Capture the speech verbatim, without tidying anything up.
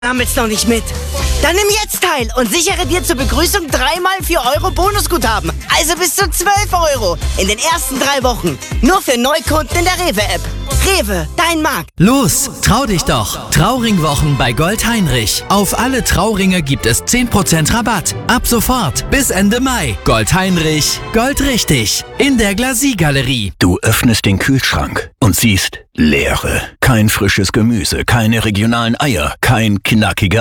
Sammelst noch nicht mit? Dann nimm jetzt teil und sichere dir zur Begrüßung dreimal vier Euro Bonusguthaben. Also bis zu zwölf Euro in den ersten drei Wochen. Nur für Neukunden in der Rewe-App. Rewe, dein Markt. Los, trau dich doch. Trauringwochen bei Gold Heinrich. Auf alle Trauringe gibt es zehn Prozent Rabatt. Ab sofort bis Ende Mai. Gold Heinrich, Gold richtig. In der Glacis-Galerie. Du öffnest den Kühlschrank und siehst Leere. Kein frisches Gemüse, keine regionalen Eier, kein knackiger